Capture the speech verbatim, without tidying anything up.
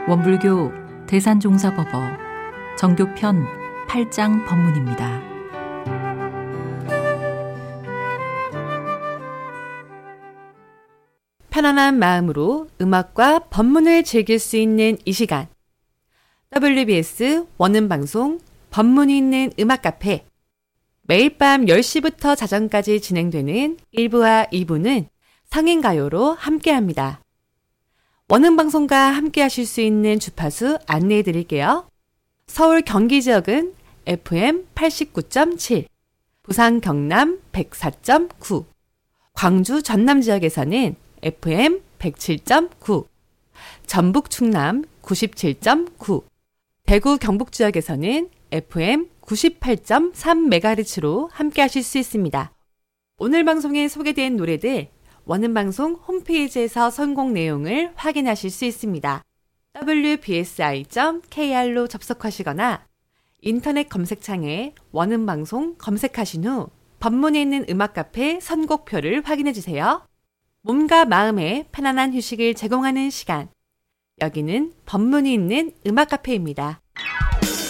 원불교 대산종사법어 정교편 팔 장 법문입니다. 편안한 마음으로 음악과 법문을 즐길 수 있는 이 시간, 더블유비에스 원음방송 법문이 있는 음악 카페, 매일 밤 열 시부터 자정까지 진행되는 일 부와 이 부는 성인가요로 함께합니다. 원음방송과 함께 하실 수 있는 주파수 안내해 드릴게요. 서울 경기 지역은 에프엠 팔십구 점 칠, 부산 경남 백사 점 구, 광주 전남 지역에서는 에프엠 백칠 점 구, 전북 충남 구십칠 점 구, 대구 경북 지역에서는 에프엠 구십팔 점 삼 메가헤르츠로 함께 하실 수 있습니다. 오늘 방송에 소개된 노래들 원음방송 홈페이지에서 선곡 내용을 확인하실 수 있습니다. 더블유비에스아이 점 케이알로 접속하시거나 인터넷 검색창에 원음방송 검색하신 후 법문에 있는 음악 카페 선곡표를 확인해 주세요. 몸과 마음에 편안한 휴식을 제공하는 시간. 여기는 법문이 있는 음악 카페입니다.